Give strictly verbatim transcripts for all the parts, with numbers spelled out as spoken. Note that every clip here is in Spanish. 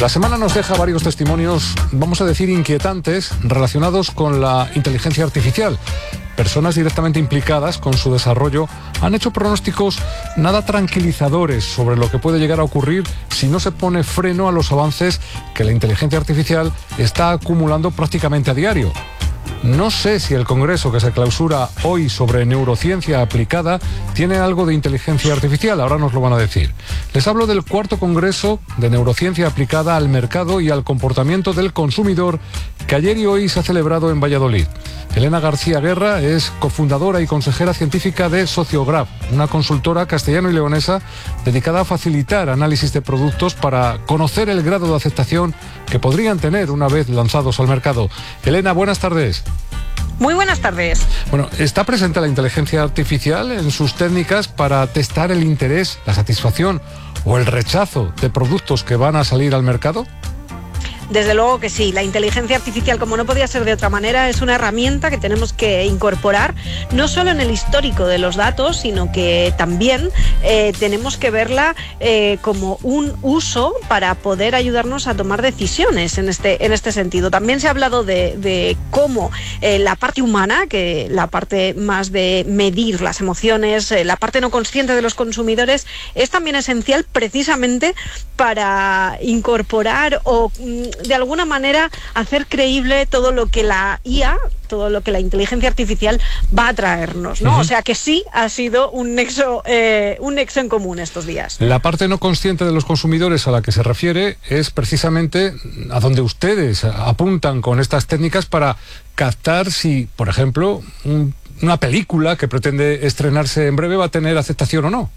La semana nos deja varios testimonios, vamos a decir, inquietantes, relacionados con la inteligencia artificial. Personas directamente implicadas con su desarrollo han hecho pronósticos nada tranquilizadores sobre lo que puede llegar a ocurrir si no se pone freno a los avances que la inteligencia artificial está acumulando prácticamente a diario. No sé si el congreso que se clausura hoy sobre neurociencia aplicada tiene algo de inteligencia artificial, ahora nos lo van a decir. Les hablo del cuarto congreso de neurociencia aplicada al mercado y al comportamiento del consumidor que ayer y hoy se ha celebrado en Valladolid. Elena García Guerra es cofundadora y consejera científica de Sociograph, una consultora castellano y leonesa dedicada a facilitar análisis de productos para conocer el grado de aceptación que podrían tener una vez lanzados al mercado. Elena, buenas tardes. Muy buenas tardes. Bueno, ¿está presente la inteligencia artificial en sus técnicas para testar el interés, la satisfacción o el rechazo de productos que van a salir al mercado? Desde luego que sí. La inteligencia artificial, como no podía ser de otra manera, es una herramienta que tenemos que incorporar no solo en el histórico de los datos, sino que también eh, tenemos que verla eh, como un uso para poder ayudarnos a tomar decisiones en este, en este sentido. También se ha hablado de, de cómo eh, la parte humana, que la parte más de medir las emociones, eh, la parte no consciente de los consumidores, es también esencial precisamente para incorporar o de alguna manera hacer creíble todo lo que la I A, todo lo que la inteligencia artificial va a traernos, ¿no? Uh-huh. O sea que sí ha sido un nexo, eh, un nexo en común estos días. La parte no consciente de los consumidores a la que se refiere es precisamente a donde ustedes apuntan con estas técnicas para captar si, por ejemplo, un, una película que pretende estrenarse en breve va a tener aceptación o no.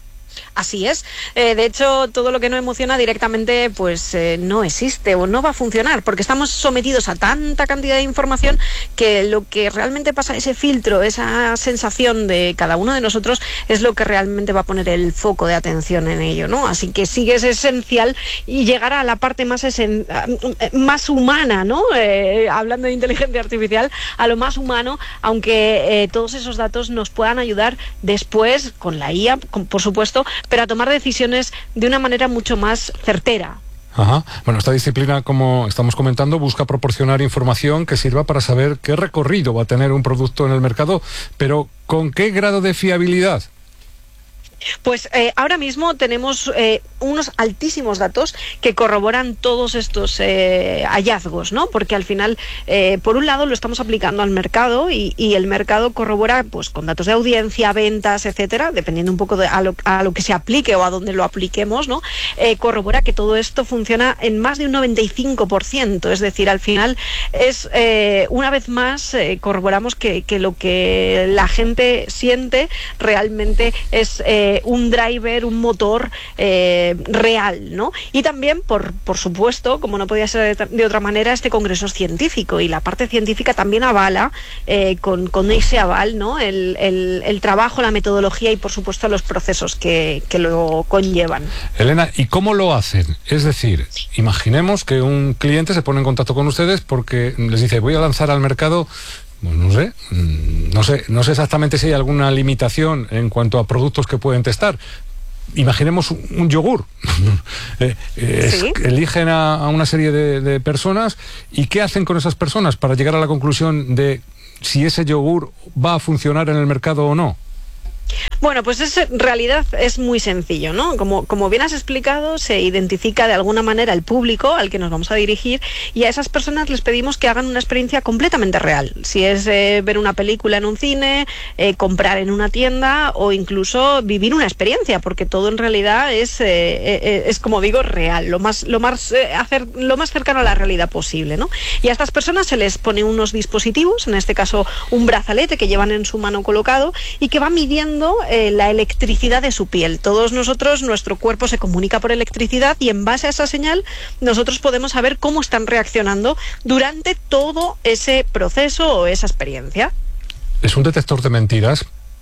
Así es. Eh, de hecho, todo lo que no emociona directamente pues eh, no existe o no va a funcionar, porque estamos sometidos a tanta cantidad de información que lo que realmente pasa, ese filtro, esa sensación de cada uno de nosotros, es lo que realmente va a poner el foco de atención en ello, ¿no? Así que sí que es esencial y llegar a la parte más, esen más humana, ¿no? Eh, hablando de inteligencia artificial, a lo más humano, aunque eh, todos esos datos nos puedan ayudar después con la I A, con, por supuesto, pero a tomar decisiones de una manera mucho más certera. Ajá. Bueno, esta disciplina, como estamos comentando, busca proporcionar información que sirva para saber qué recorrido va a tener un producto en el mercado, pero ¿con qué grado de fiabilidad? Pues eh, ahora mismo tenemos eh, unos altísimos datos que corroboran todos estos eh, hallazgos, ¿no? Porque al final, eh, por un lado, lo estamos aplicando al mercado y, y el mercado corrobora pues con datos de audiencia, ventas, etcétera, dependiendo un poco de a lo, a lo que se aplique o a dónde lo apliquemos, ¿no? Eh, corrobora que todo esto funciona en más de un noventa y cinco por ciento, es decir, al final es eh, una vez más eh, corroboramos que, que lo que la gente siente realmente es eh, un driver, un motor eh, real, ¿no? Y también, por, por supuesto, como no podía ser de, de otra manera, este congreso es científico y la parte científica también avala, eh, con, con ese aval, ¿no? El, el, el trabajo, la metodología y, por supuesto, los procesos que, que lo conllevan. Elena, ¿y cómo lo hacen? Es decir, imaginemos que un cliente se pone en contacto con ustedes porque les dice, voy a lanzar al mercado... Pues no sé, no sé, no sé exactamente si hay alguna limitación en cuanto a productos que pueden testar. Imaginemos un, un yogur. eh, eh, ¿Sí? Eligen a, a una serie de, de personas y ¿qué hacen con esas personas para llegar a la conclusión de si ese yogur va a funcionar en el mercado o no? Bueno, pues es, en realidad es muy sencillo, ¿no? Como, como bien has explicado, se identifica de alguna manera el público al que nos vamos a dirigir y a esas personas les pedimos que hagan una experiencia completamente real. Si es eh, ver una película en un cine, eh, comprar en una tienda o incluso vivir una experiencia, porque todo en realidad es, eh, eh, es como digo, real, lo más, lo, más, eh, hacer, lo más cercano a la realidad posible, ¿no? Y a estas personas se les pone unos dispositivos, en este caso un brazalete que llevan en su mano colocado y que va midiendo Eh, la electricidad de su piel. Todos nosotros, nuestro cuerpo se comunica por electricidad y en base a esa señal nosotros podemos saber cómo están reaccionando durante todo ese proceso o esa experiencia. ¿Es un detector de mentiras?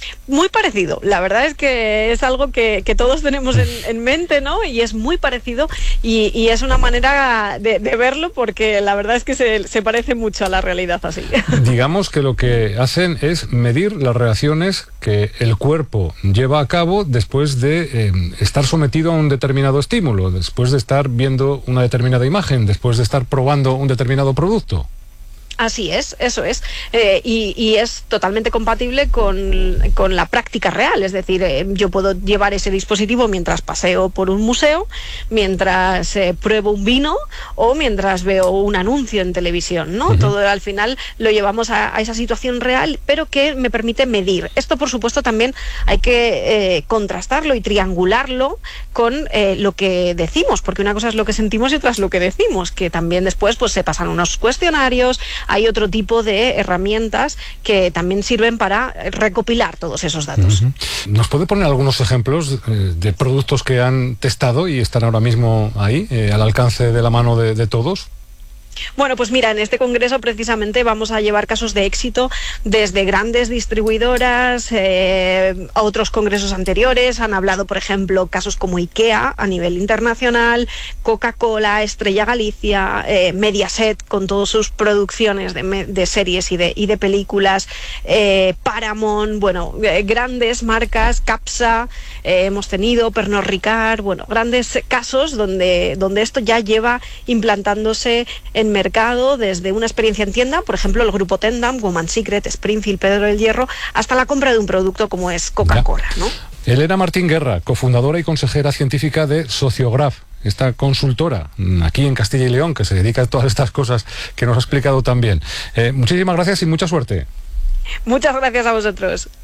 Muy parecido, la verdad es que es algo que, que todos tenemos en, en mente, ¿no? Y es muy parecido y, y es una manera de, de verlo porque la verdad es que se, se parece mucho a la realidad así. Digamos que lo que hacen es medir las reacciones que el cuerpo lleva a cabo después de eh, estar sometido a un determinado estímulo, después de estar viendo una determinada imagen, después de estar probando un determinado producto. Así es, eso es. Eh, y, y es totalmente compatible con, con la práctica real. Es decir, eh, yo puedo llevar ese dispositivo mientras paseo por un museo, mientras eh, pruebo un vino o mientras veo un anuncio en televisión, ¿no? Uh-huh. Todo al final lo llevamos a, a esa situación real, pero que me permite medir. Esto, por supuesto, también hay que eh, contrastarlo y triangularlo con eh, lo que decimos, porque una cosa es lo que sentimos y otra es lo que decimos, que también después pues se pasan unos cuestionarios. Hay otro tipo de herramientas que también sirven para recopilar todos esos datos. Uh-huh. ¿Nos puede poner algunos ejemplos eh, de productos que han testado y están ahora mismo ahí, eh, al alcance de la mano de, de todos? Bueno, pues mira, en este congreso precisamente vamos a llevar casos de éxito desde grandes distribuidoras, eh, a otros congresos anteriores. Han hablado, por ejemplo, casos como IKEA a nivel internacional, Coca-Cola, Estrella Galicia, eh, Mediaset con todas sus producciones de, de series y de, y de películas, eh, Paramount, bueno, eh, grandes marcas, Capsa, eh, hemos tenido, Pernod Ricard, bueno, grandes casos donde, donde esto ya lleva implantándose en mercado desde una experiencia en tienda, por ejemplo el grupo Tendam, Woman Secret, Springfield, Pedro del Hierro, hasta la compra de un producto como es Coca-Cola, ¿no? Elena Martín Guerra, cofundadora y consejera científica de Sociograph, esta consultora aquí en Castilla y León que se dedica a todas estas cosas que nos ha explicado también. Eh, muchísimas gracias y mucha suerte. Muchas gracias a vosotros.